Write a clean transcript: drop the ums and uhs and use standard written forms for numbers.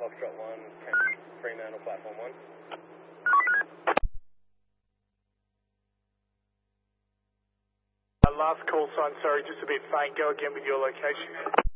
Foxtrot 1, Fremantle, platform 1. Last call sign, sorry, just a bit faint. Go again with your location.